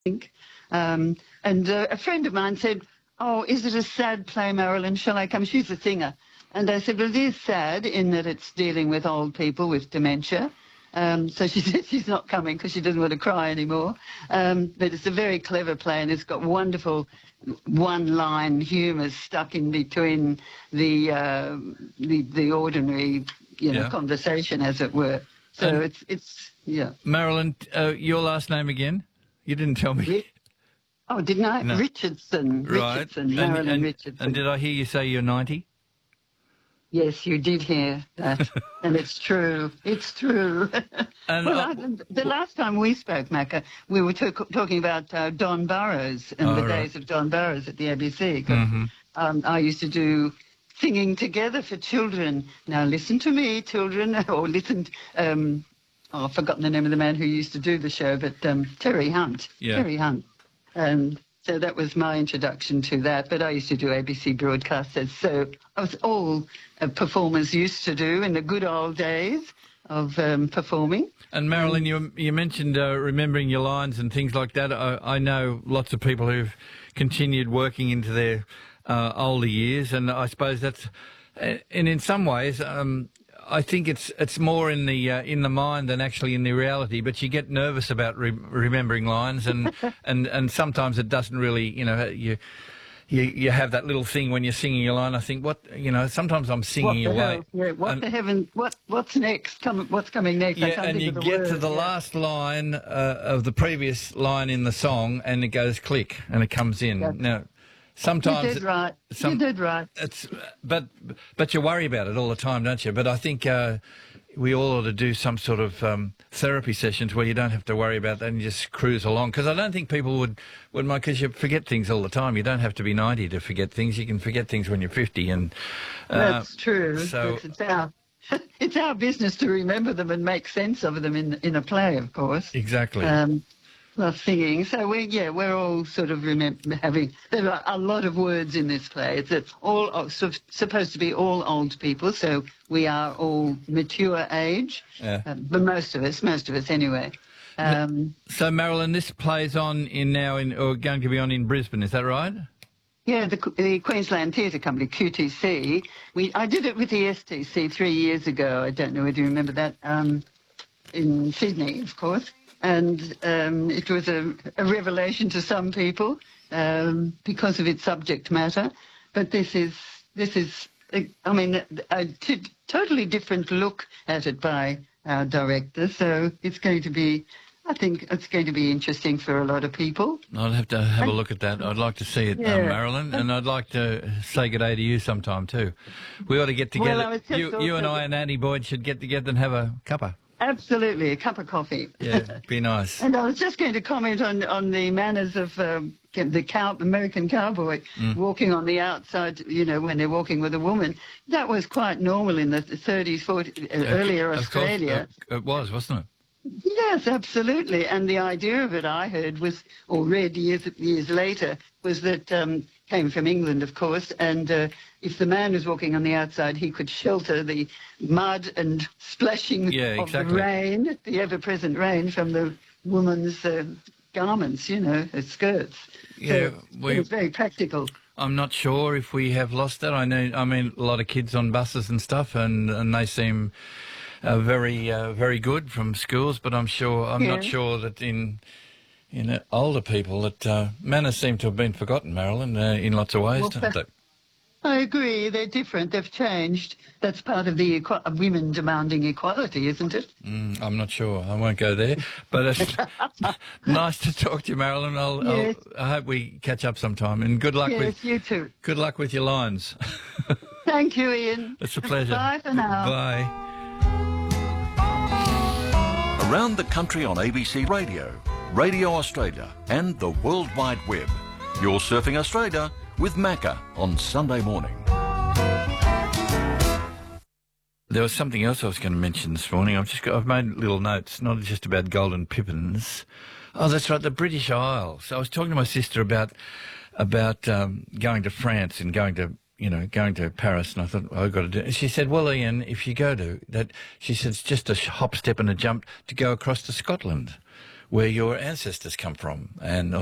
think. And a friend of mine said, "Oh, is it a sad play, Marilyn? Shall I come?" She's a singer. And I said, "Well, it is sad in that it's dealing with old people with dementia." So she said she's not coming because she doesn't want to cry anymore. But it's a very clever play, and it's got wonderful one-line humour stuck in between the ordinary, conversation, as it were. So it's. Marilyn, your last name again? You didn't tell me. Oh, didn't I? No. Richardson. Right. Richardson, Marilyn Richardson. And did I hear you say you're 90? Yes, you did hear that. And it's true. It's true. And the last time we spoke, Macca, we were talking about Don Burrows and the days of Don Burrows at the ABC. I used to do singing together for children. Now listen to me, children, or listen. I've forgotten the name of the man who used to do the show, but Terry Hunt. Yeah. Terry Hunt. And so that was my introduction to that. But I used to do ABC broadcasters. So I was all performers used to do in the good old days of performing. And Marilyn, you mentioned remembering your lines and things like that. I know lots of people who've continued working into their older years, and I suppose that's, and in some ways, I think it's more in the mind than actually in the reality. But you get nervous about remembering lines, and sometimes it doesn't really, you have that little thing when you're singing your line. I think, sometimes I'm singing away. Yeah, what's next? What's coming next? Yeah, and you get to the last line of the previous line in the song, and it goes click, and it comes in. Yes. Now, sometimes you did right. You did right. But you worry about it all the time, don't you? But I think we all ought to do some sort of therapy sessions where you don't have to worry about that and you just cruise along. Because I don't think people would mind, because you forget things all the time. You don't have to be 90 to forget things. You can forget things when you're 50. And that's true. So it's our business to remember them and make sense of them in a play, of course. Exactly. Plus singing. So we're all sort of there are a lot of words in this play. It's all supposed to be all old people, so we are all mature age. Yeah. But most of us anyway. So Marilyn, this plays on or going to be on in Brisbane, is that right? Yeah, the Queensland Theatre Company, QTC. I did it with the STC 3 years ago. I don't know whether you remember that, in Sydney, of course. And it was a revelation to some people because of its subject matter. But this is a totally different look at it by our director. So it's going to be, I think it's going to be interesting for a lot of people. I'll have to have a look at that. I'd like to see it, Marilyn, and I'd like to say good day to you sometime too. We ought to get together. Well, you and I and Andy Boyd should get together and have a cuppa. Absolutely, a cup of coffee. Yeah, be nice. And I was just going to comment on the manners of the American cowboy walking on the outside, when they're walking with a woman. That was quite normal in the 30s, 40s, earlier Australia. It was, wasn't it? Yes, absolutely. And the idea of it, I heard, or read years later, was that came from England, of course, and if the man was walking on the outside, he could shelter the mud and splashing of the rain, the ever-present rain, from the woman's garments, her skirts. Yeah, so it was very practical. I'm not sure if we have lost that. I mean, a lot of kids on buses and stuff, and they seem very good from schools, but I'm not sure that in older people that manners seem to have been forgotten, Marilyn, in lots of ways, don't they? I agree. They're different. They've changed. That's part of the women demanding equality, isn't it? I'm not sure. I won't go there. But it's nice to talk to you, Marilyn. I hope we catch up sometime. And good luck with you too. Good luck with your lines. Thank you, Ian. It's a pleasure. Bye for now. Bye. Around the country on ABC Radio, Radio Australia and the World Wide Web. You're Surfing Australia with Macca on Sunday morning. There was something else I was going to mention this morning. I've made little notes, not just about golden pippins. Oh, that's right, the British Isles. I was talking to my sister about going to France and going to Paris, and I thought, I've got to do it. She said, well, Ian, if you go to that, she said, it's just a hop, step and a jump to go across to Scotland, where your ancestors come from. And